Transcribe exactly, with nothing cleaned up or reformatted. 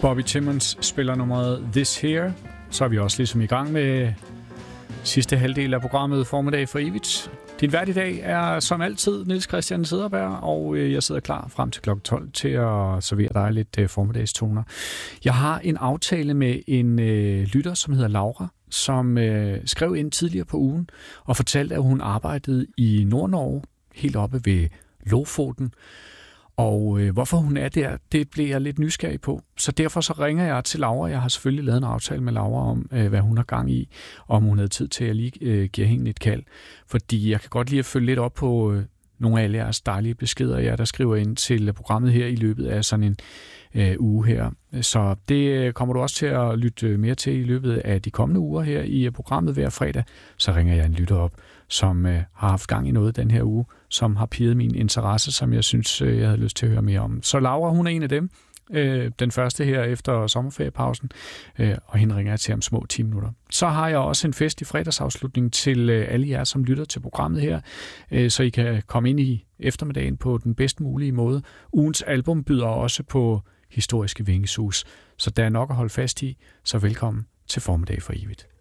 Bobby Timmons spiller nummeret This Here. Så er vi også ligesom i gang med sidste halvdel af programmet Formiddag for evigt. Din vært i dag er som altid Niels Christian Cederberg, og jeg sidder klar frem til klokken tolv til at servere dig lidt formiddagstoner. Jeg har en aftale med en øh, lytter, som hedder Laura, som øh, skrev ind tidligere på ugen og fortalte, at hun arbejdede i Nord-Norge, helt oppe ved Lofoten. Og øh, hvorfor hun er der, det blev jeg lidt nysgerrig på. Så derfor så ringer jeg til Laura. Jeg har selvfølgelig lavet en aftale med Laura om, øh, hvad hun har gang i, og om hun havde tid til at lige øh, give hende et kald. Fordi jeg kan godt lide at følge lidt op på øh, nogle af alle jeres dejlige beskeder, jeg der skriver ind til programmet her i løbet af sådan en øh, uge her. Så det kommer du også til at lytte mere til i løbet af de kommende uger her i programmet hver fredag. Så ringer jeg en lytter op, som øh, har haft gang i noget den her uge, som har pirret min interesse, som jeg synes, øh, jeg havde lyst til at høre mere om. Så Laura, hun er en af dem. Øh, den første her efter sommerferiepausen, øh, og hende ringer jeg til om små ti minutter. Så har jeg også en fest i fredagsafslutning til øh, alle jer, som lytter til programmet her, øh, så I kan komme ind i eftermiddagen på den bedst mulige måde. Ugens album byder også på historiske vingesus, så der er nok at holde fast i, så velkommen til Formiddag for evigt.